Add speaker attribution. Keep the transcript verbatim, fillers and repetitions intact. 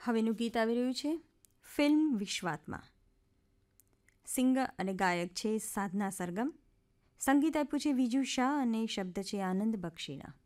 Speaker 1: હવેનું ગીત આવી રહ્યું છે ફિલ્મ વિશ્વાત્મા. સિંગર અને ગાયક છે સાધના સરગમ, સંગીત આપ્યું છે વિજુ શાહ અને શબ્દ છે આનંદ બક્ષીના.